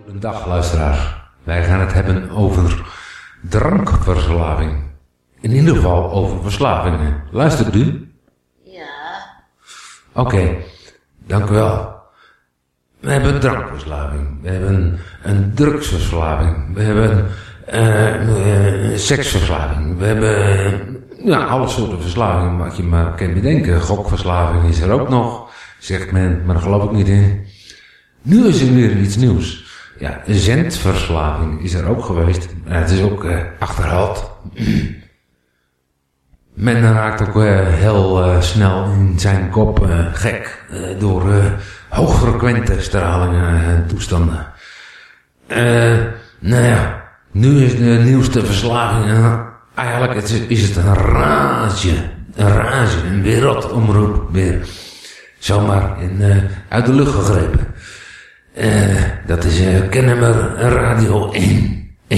Dag luisteraar. Wij gaan het hebben over drankverslaving. In ieder geval over verslavingen. Luistert u? Ja. Oké, dank u wel. We hebben een drankverslaving. We hebben een drugsverslaving. We hebben seksverslaving. We hebben alle soorten verslavingen wat je maar kan bedenken. Gokverslaving is er ook nog, zegt men, maar daar geloof ik niet in. Nu is er weer iets nieuws. Ja, zendverslaving is er ook geweest. Het is ook achterhaald. Men raakt ook heel snel in zijn kop gek door hoogfrequente stralingen en toestanden. Nu is de nieuwste verslaving eigenlijk is het een rage, een wereldomroep weer zomaar uit de lucht gegrepen. Dat is Kennemer Radio 1.